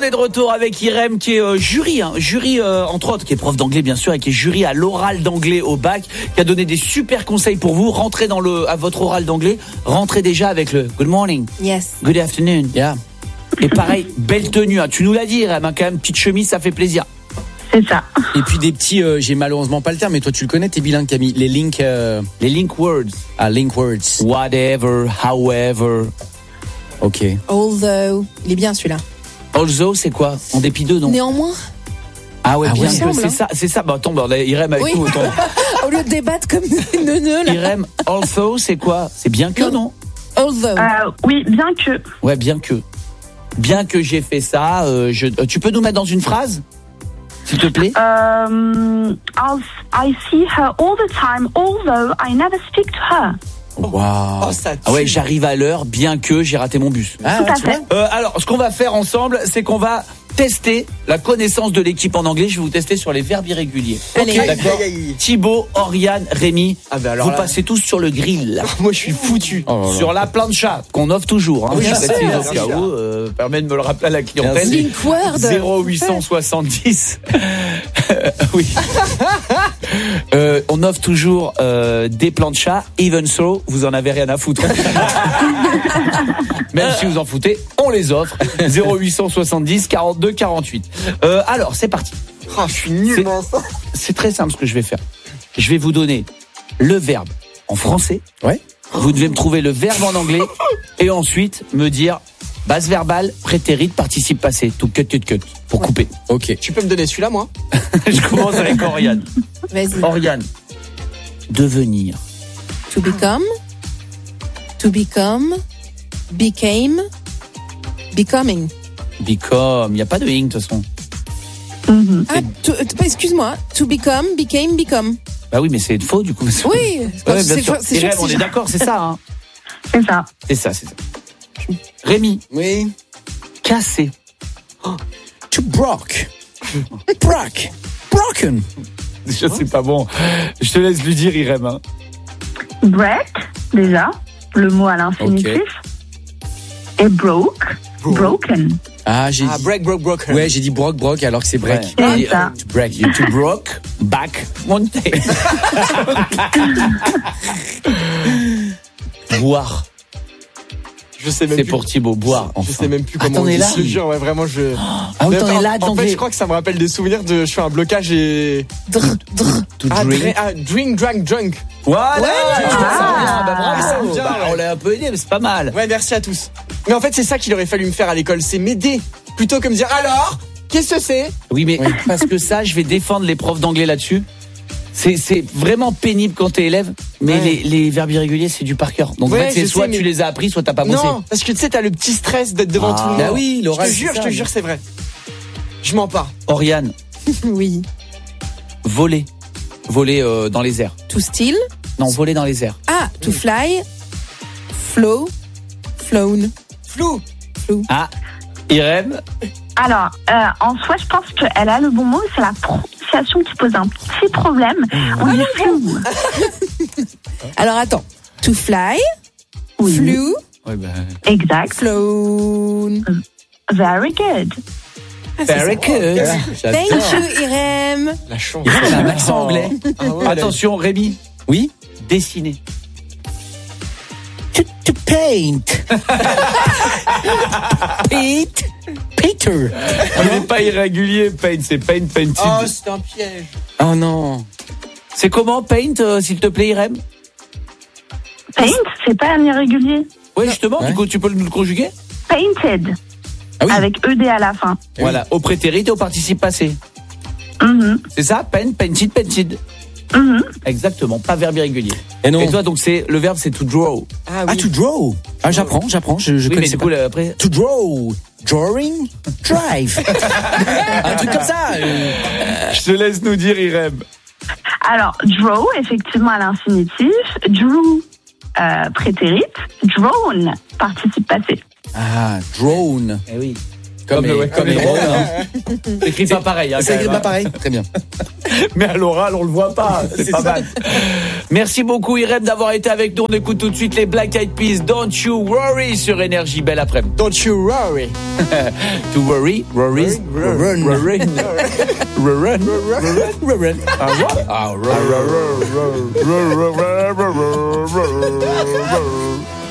est de retour avec Irem qui est jury, entre autres, qui est prof d'anglais bien sûr, et qui est jury à l'oral d'anglais au bac, qui a donné des super conseils pour vous. Rentrez à votre oral d'anglais, rentrez déjà avec le good morning, Yes. good afternoon. Yeah. Et pareil, belle tenue, hein. Tu nous l'as dit Irem, quand même, petite chemise, ça fait plaisir. C'est ça. Et puis des petits, j'ai malheureusement pas le terme, mais toi tu le connais, t'es bilingue Camille, les link words. Ah, link words. Whatever, however. Ok. Although, il est bien celui-là. Also, c'est quoi? En dépit d'eux, non? Néanmoins. Ah ouais, Ah bien ouais. que c'est ça, c'est ça. Bah attends, Irem avec Oui. nous, attends. Au lieu de débattre comme des neuneux, là. Irem, also, c'est quoi? C'est bien que, non? Although. Oui, bien que. Ouais, bien que. Bien que j'ai fait ça, tu peux nous mettre dans une phrase? S'il te plaît? I see her all the time, although I never speak to her. Waouh. Oh, ça tue. Ah ouais, j'arrive à l'heure, bien que j'ai raté mon bus. Ah, Tout à tu vois. fait. Alors, ce qu'on va faire ensemble, c'est qu'on va tester la connaissance de l'équipe en anglais. Je vais vous tester sur les verbes irréguliers. Allez. Ok, d'accord. Thibaut, Oriane, Rémi, Ah ben alors vous là- passez tous sur le grill. Moi, je suis foutu. Oh là là. Sur la plancha qu'on offre toujours. Oui, je je sais, précise bien au cas sûr. où, permet de me le rappeler à la clientèle. Merci. Linkword. 0870. Oui. On offre toujours des planchas. Even so, vous en avez rien à foutre. Même si vous en foutez, on les offre. 0870 42 48. Alors, c'est parti. Oh, je suis nul dans ça. C'est très simple ce que je vais faire. Je vais vous donner le verbe en français. Ouais. Vous devez me trouver le verbe en anglais et ensuite me dire base verbale, prétérit, participe passé. Tout cut pour couper. Ok. Tu peux me donner celui-là, moi? Je commence avec Oriane. Vas-y. Oriane. Devenir. To become. To become. Became. Becoming. Become. Il n'y a pas de ing de toute façon. Ah, excuse-moi. To become, became, become. Bah oui, mais c'est faux du coup. Oui. Ouais, bien sûr. C'est sûr Irem, que on si est d'accord, c'est ça. Hein. C'est ça. C'est ça. Rémi. Oui. Cassé. To broke. Broken. Déjà, c'est pas bon. Je te laisse lui dire, Irem. Hein. Break, déjà. Le mot à l'infinitif. Et broken. Ah, j'ai Ah, dit. broke. Ouais, j'ai dit broke alors que c'est break. Ouais. C'est ça. To break. To broke. Back. Monter. Boire. Je sais même C'est plus. pour Thibaut. Boire. Je sais même plus comment t'en on es dit. là Je te jure, ouais, vraiment, je. Ah oui, t'en es là, En fait, d'anglais. je crois que ça me rappelle des souvenirs de. Je fais un blocage et. To drink. Drunk. Voilà. Ouais, Bah, bravo. ça me vient, Bah, ouais. on l'a un peu aidé, mais c'est pas mal. Ouais, merci à tous. Mais en fait, c'est ça qu'il aurait fallu me faire à l'école, c'est m'aider. Plutôt que me dire, alors, qu'est-ce que c'est? Oui, mais parce que ça, je vais défendre les profs d'anglais là-dessus. C'est vraiment pénible quand t'es élève, mais Ouais. les verbes irréguliers, c'est du par cœur. Donc Ouais, en fait, c'est je soit sais, mais- tu les as appris, soit t'as pas bossé. Non, parce que tu sais, t'as le petit stress d'être devant Ah. tout le monde. Bah oui, l'oral, Je c'est ça, te jure, c'est vrai. Je mens pas. Oriane, Oui. voler. Voler dans les airs. To steal. Non, voler dans les airs. Ah, to fly. Flow. Flown. Flou. Ah, Irem, Alors, en soi, je pense qu'elle a le bon mot. C'est la prononciation qui pose un petit problème. On dit flou. Alors attends. To fly. Oui. Flew. ouais, bah, Exact. Flown. Very good. very good. Thank you, Irem. La chance. Irem, elle a un accent anglais. Ah ouais, Attention, Rémi, Oui. dessiner. To paint. Peter. Il n'est pas irrégulier, paint, c'est paint, painted. Oh, c'est un piège. Oh non. C'est comment, paint, s'il te plaît, Irem? Paint, c'est pas un irrégulier. Oui, justement, Ouais. du coup, tu peux nous le conjuguer? Painted. Ah oui. Avec ED à la fin. Voilà, au prétérit et au participe passé. Mhm. C'est ça? Paint, painted, painted. Mhm. Exactement, pas verbe irrégulier. Et non. Et toi, donc, le verbe, c'est to draw. Ah Ah, oui. to draw. Ah, j'apprends. Je Oui, mais connaissais du pas. coup, là, après. To draw. Drawing. Drive. Un truc comme ça. Je te laisse nous dire, Irem. Alors, draw, effectivement, à l'infinitif. Drew, prétérit. Drawn, participe passé. Ah, drone. Eh oui. Comme les drones. Hein. Écrit pas pareil. Hein, Ça quand écrit même, pas pareil. Très bien. Mais à l'oral, on le voit pas. C'est pas mal. Merci beaucoup, Irem, d'avoir été avec nous. On écoute tout de suite les Black Eyed Peas. Don't you worry sur Énergie. Belle après-midi. Don't you worry. To worry, worries, Run. worry. Run. Run. Ah,